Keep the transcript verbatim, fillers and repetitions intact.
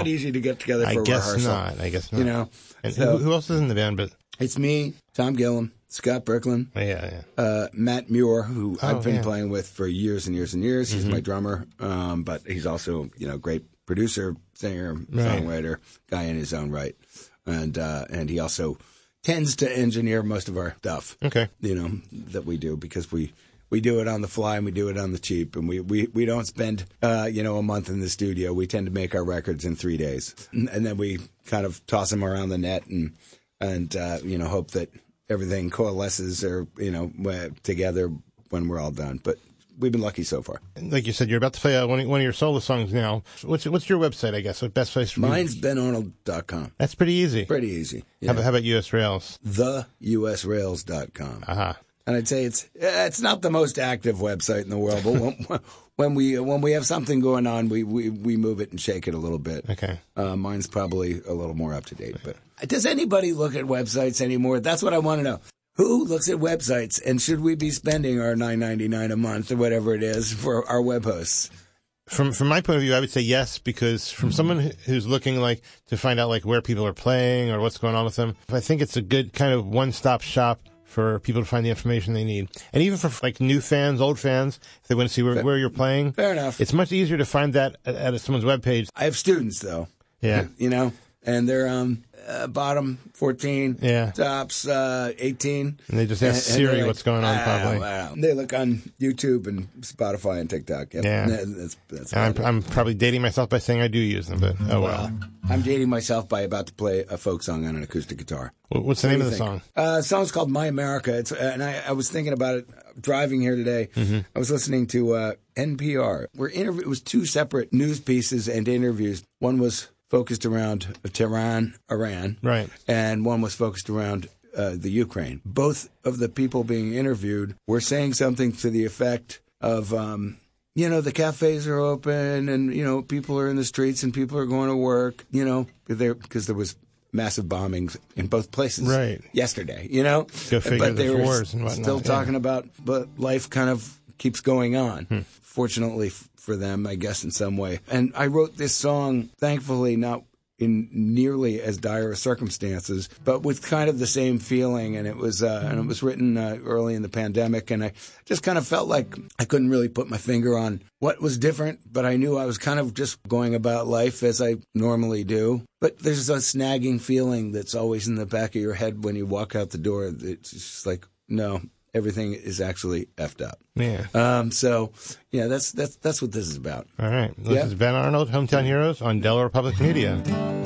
not easy to get together for I a guess rehearsal. not. I guess not. You know, and so, who, who else is in the band? But it's me, Tom Gillum, Scott Bricklin, oh, yeah, yeah. Uh, Matt Muir, who Oh, I've been yeah. playing with for years and years and years. He's Mm-hmm. my drummer, um, but he's also, you know, great producer, singer, Right. songwriter, guy in his own right, and uh, and he also tends to engineer most of our stuff. Okay. You know, that we do because we. We do it on the fly and we do it on the cheap, and we, we, we don't spend uh, you know a month in the studio. We tend to make our records in three days, and, and then we kind of toss them around the net and and uh, you know hope that everything coalesces or you know together when we're all done. But we've been lucky so far. Like you said, you're about to play uh, one, of, one of your solo songs now. What's what's your website? I guess the best place for Mine's ben arnold dot com. That's pretty easy. Pretty easy. Yeah. How, about, how about U S Rails? the U S rails dot com. Uh-huh. And I'd say it's it's not the most active website in the world, but when, when we when we have something going on, we, we, we move it and shake it a little bit. Okay. Uh, mine's probably a little more up to date. But does anybody look at websites anymore? That's what I want to know. Who looks at websites, and should we be spending our nine ninety-nine a month or whatever it is for our web hosts? From from my point of view, I would say yes, because from someone who- who's looking like to find out like where people are playing or what's going on with them, I think it's a good kind of one-stop shop for people to find the information they need. And even for like new fans, old fans, if they want to see where, where you're playing. Fair enough. It's much easier to find that at, at someone's webpage. I have students, though. Yeah. You know, and they're um, uh, bottom fourteen, Yeah. tops uh, eighteen. And they just ask And- and they're Siri like, what's going on, "Ah, probably. wow." They look on YouTube and Spotify and TikTok. Yep. Yeah. That's, that's And about I'm, it. I'm probably dating myself by saying I do use them, but oh well. I'm dating myself by about to play a folk song on an acoustic guitar. Wh- What's the What name do of you the think? song? Uh, the song's called My America. It's, uh, and I, I was thinking about it driving here today. Mm-hmm. I was listening to uh, N P R. Where interview, it was two separate news pieces and interviews. One was focused around Tehran, Iran. Right. And one was focused around uh, the Ukraine. Both of the people being interviewed were saying something to the effect of, um, you know, the cafes are open and, you know, people are in the streets and people are going to work, you know, because there was massive bombings in both places Right. yesterday, you know. Go figure, but they there's were wars and whatnot, still yeah. talking about, but life kind of keeps going on. Hmm. Fortunately f- for them, I guess, in some way. And I wrote this song, thankfully, not in nearly as dire circumstances, but with kind of the same feeling. And it was, uh, and it was written uh, early in the pandemic. And I just kind of felt like I couldn't really put my finger on what was different, but I knew I was kind of just going about life as I normally do. But there's a snagging feeling that's always in the back of your head when you walk out the door. It's just like, no, everything is actually effed up. Yeah. Um, so, yeah, that's that's that's what this is about. All right. This Yeah. is Ben Arnold, Hometown Heroes on Delaware Public Media.